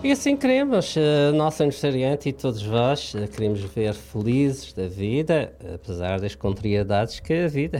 E assim queremos, nosso aniversariante e todos vós, queremos ver felizes da vida, apesar das contrariedades que a vida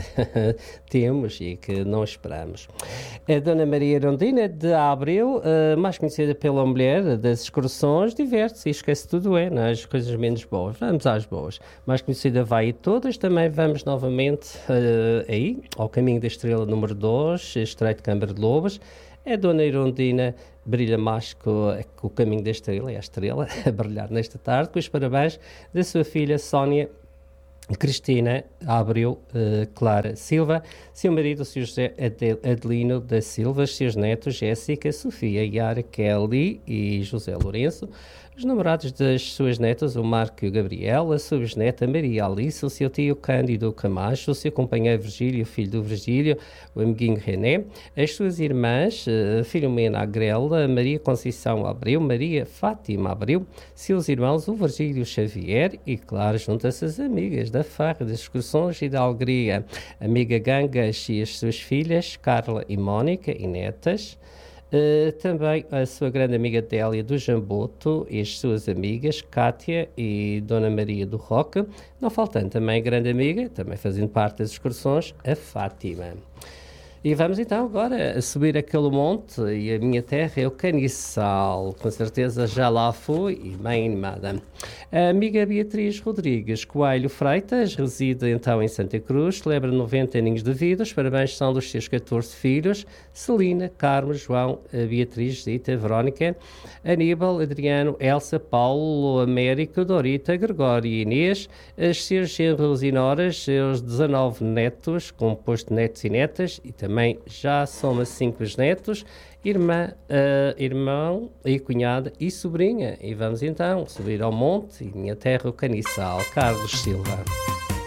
temos e que não esperamos. A Dona Maria Rondina de Abreu, mais conhecida pela mulher das excursões, diverte-se e esquece tudo, as coisas menos boas. Vamos às boas. Mais conhecida vai e todas, também vamos novamente aí, ao caminho da estrela número 2, Estreito de Câmara de Lobos. A Dona Irondina brilha mais com o caminho da estrela, é a estrela a brilhar nesta tarde, com os parabéns da sua filha Sónia Cristina Abreu Clara Silva, seu marido, o Sr. José Adelino da Silva, seus netos Jéssica, Sofia, Yara, Kelly e José Lourenço, os namorados das suas netas, o Marco e o Gabriel, a sua bisneta Maria Alice, o seu tio Cândido Camacho, o seu companheiro Virgílio, filho do Virgílio, o amiguinho René, as suas irmãs, Filomena Agrela, Maria Conceição Abreu, Maria Fátima Abreu, seus irmãos, o Virgílio Xavier e, claro, juntam-se as amigas da farra, das excursões e da alegria, amiga Gangas e as suas filhas, Carla e Mónica e netas, também a sua grande amiga Délia do Jamboto e as suas amigas Cátia e Dona Maria do Roca, não faltando também a grande amiga, também fazendo parte das excursões, a Fátima. E vamos então agora a subir aquele monte, e a minha terra é o Caniçal, com certeza já lá fui e bem animada. A amiga Beatriz Rodrigues Coelho Freitas reside então em Santa Cruz, celebra 90 aninhos de vida, os parabéns são dos seus 14 filhos, Celina, Carmo, João, Beatriz, Zita, Verónica, Aníbal, Adriano, Elsa, Paulo, Américo, Dorita, Gregório e Inês, os seus genros e noras, seus 19 netos, composto de netos e netas, e também já soma 5 netos, irmã, irmão e cunhada e sobrinha. E vamos então subir ao monte e minha terra, o Caniçal. Carlos Silva.